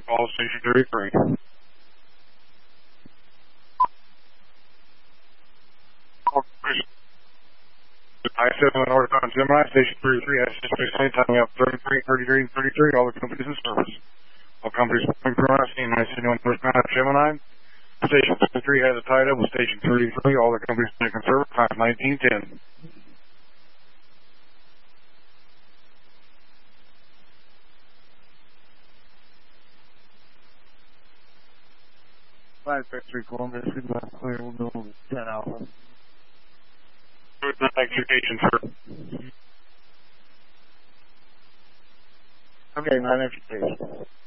call Station 33. I-7 northbound Gemini, Station 33, S6 timing up 33, 33, 33, all the companies in service. All companies moving from I-71 northbound Gemini. Station 33 has a tie-up with Station 33, all the companies in service, time 1910. 553 Columbus, feedback clear, we'll go 10 Alpha. Expectation, sir. Okay, 9 expectation.